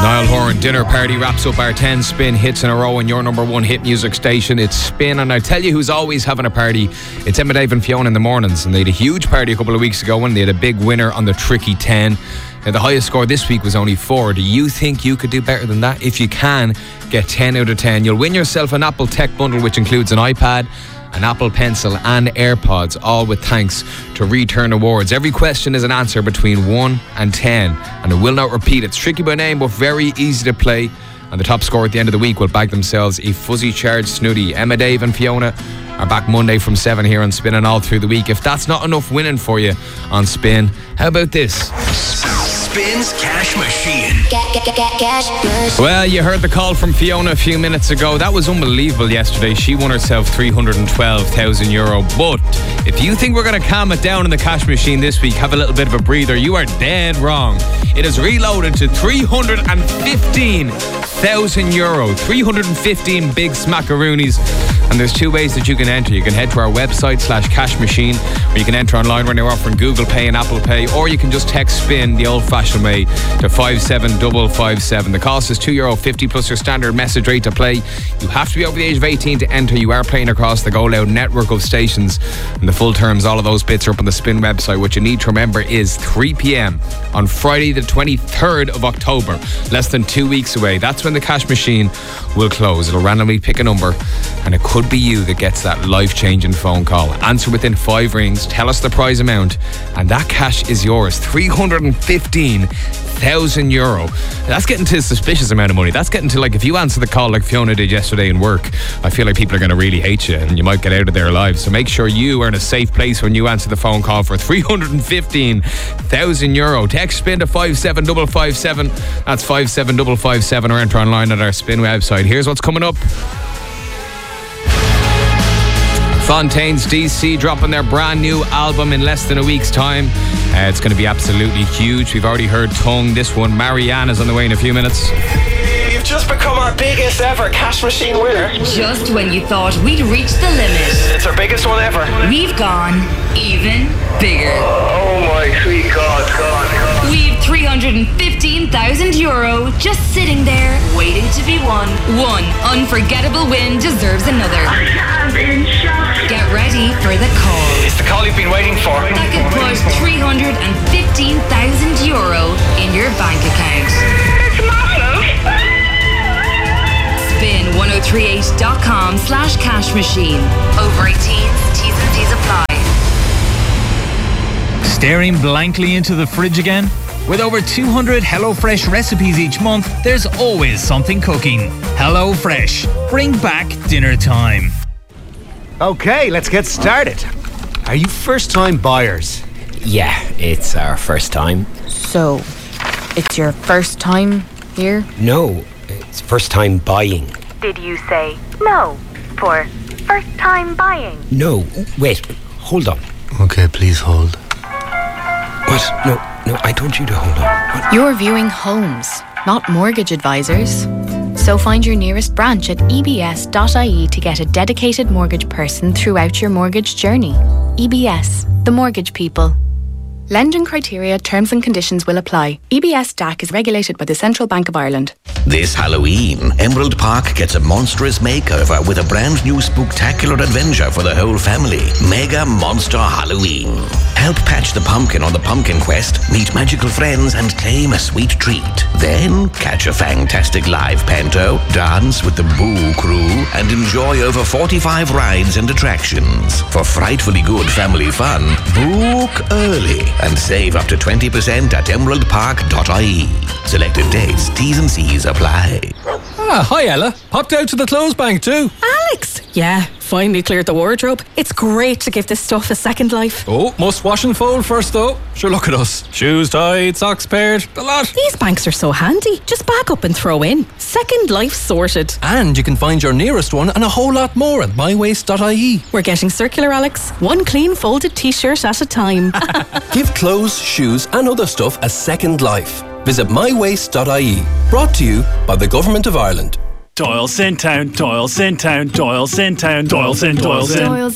Niall Horan, Dinner Party wraps up our 10 Spin hits in a row on your number one hit music station. It's Spin, and I tell you who's always having a party. It's Emma, Dave and Fiona in the mornings, and they had a huge party a couple of weeks ago when they had a big winner on the Tricky 10. Now, the highest score this week was only 4. Do you think you could do better than that? If you can, get 10 out of 10. You'll win yourself an Apple Tech bundle, which includes an iPad, an Apple Pencil and AirPods, all with thanks to Return Awards. Every question is an answer between 1 and 10, and it will not repeat. It's tricky by name, but very easy to play. And the top scorer at the end of the week will bag themselves a fuzzy charged snooty. Emma, Dave and Fiona are back Monday from 7 here on Spin and all through the week. If that's not enough winning for you on Spin, how about this? Spin's Cash Machine. Cash machine. Well, you heard the call from Fiona a few minutes ago. That was unbelievable yesterday. She won herself €312,000. But if you think we're going to calm it down in the cash machine this week, have a little bit of a breather, you are dead wrong. It is reloaded to €315,000. 315 big smackaroonies. And there's two ways that you can enter. You can head to our website /cash machine, or you can enter online when they're offering Google Pay and Apple Pay, or you can just text SPIN the old-fashioned way to 57557. The cost is €2.50 plus your standard message rate to play. You have to be over the age of 18 to enter. You are playing across the Go Loud network of stations, and the full terms, all of those bits are up on the Spin website. What you need to remember is 3 p.m. on Friday the 23rd of October, less than 2 weeks away. That's when the cash machine will close. It'll randomly pick a number, and it could be you that gets that life-changing phone call. Answer within 5 rings, tell us the prize amount, and that cash is yours. €315,000. That's getting to a suspicious amount of money. That's getting to, like, if you answer the call like Fiona did yesterday in work, I feel like people are going to really hate you and you might get out of their lives. So make sure you are in a safe place when you answer the phone call for €315,000. Text SPIN to 57557. That's 57557, or enter online at our Spin website. Here's what's coming up. Fontaines DC dropping their brand new album in less than a week's time. It's going to be absolutely huge. We've already heard Tongue. This one, Marianne, is on the way in a few minutes. You've just become our biggest ever cash machine winner. Just when you thought we'd reached the limit, It's our biggest one ever. we've gone even bigger. Oh my sweet God. We've €315,000 just sitting there waiting to be won. One unforgettable win deserves another. I'm in shock. Get ready for the call. It's the call you've been waiting for. That could put €315,000 in your bank account. It's massive. Spin1038.com/cash machine. Over 18s, T's and C's apply. Staring blankly into the fridge again? With over 200 HelloFresh recipes each month, there's always something cooking. HelloFresh. Bring back dinner time. Okay, let's get started. Are you first-time buyers? Yeah, it's our first time. So, it's your first time here? No, it's first time buying. Did you say no for first time buying? No, wait, hold on. Okay, please hold. What? No, I told you to hold on. What? You're viewing homes, not mortgage advisors. So find your nearest branch at ebs.ie to get a dedicated mortgage person throughout your mortgage journey. EBS, the mortgage people. Lending criteria, terms and conditions will apply. EBS DAC is regulated by the Central Bank of Ireland. This Halloween, Emerald Park gets a monstrous makeover with a brand new spooktacular adventure for the whole family. Mega Monster Halloween. Help patch the pumpkin on the pumpkin quest, meet magical friends and claim a sweet treat. Then catch a fantastic live panto, dance with the Boo Crew and enjoy over 45 rides and attractions. For frightfully good family fun, book early and save up to 20% at emeraldpark.ie. Selected dates, T's and C's apply. Hi Ella. Popped out to the clothes bank too. Alex! Yeah, finally cleared the wardrobe. It's great to give this stuff a second life. Oh, must wash and fold first though. Sure, look at us. Shoes tied, socks paired, the lot. These banks are so handy. Just back up and throw in. Second life sorted. And you can find your nearest one and a whole lot more at mywaste.ie. We're getting circular, Alex. One clean folded t-shirt at a time. Give clothes, shoes and other stuff a second life. Visit mywaste.ie. Brought to you by the Government of Ireland. Doyle's in town, Doyle's in town, Doyle's in town, Doyle's in, Doyle's in. Doyle's